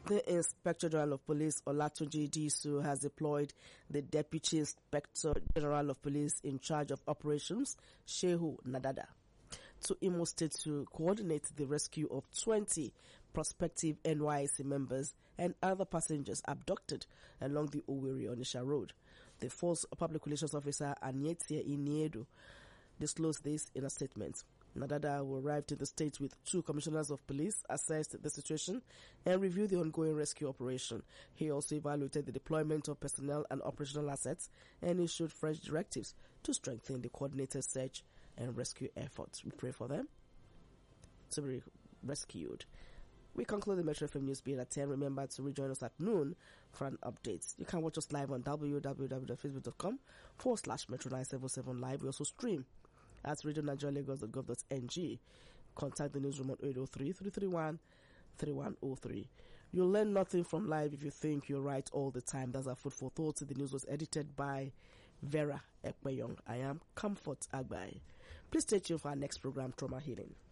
The Inspector General of Police, Olatunji Disu, has deployed the Deputy Inspector General of Police in charge of operations, Shehu Nadada, to Imo State to coordinate the rescue of 20 prospective NYSC members and other passengers abducted along the Owerri-Onitsha Road. The Force Public Relations Officer, Anyetie Iniedu, disclosed this in a statement. Nadada, who arrived in the state with 2 commissioners of police, assessed the situation and reviewed the ongoing rescue operation. He also evaluated the deployment of personnel and operational assets and issued fresh directives to strengthen the coordinated search and rescue efforts. We pray for them to be rescued. We conclude the Metro FM News Beat at 10. Remember to rejoin us at noon for an update. You can watch us live on www.facebook.com/Metro977 Live. We also stream at radionigerialagos.gov.ng. Contact the newsroom on 803-331-3103. You'll learn nothing from live if you think you're right all the time. That's our food for thought. The news was edited by Vera Ekpeyong. I am Comfort Agbai. Please stay tuned for our next program, Trauma Healing.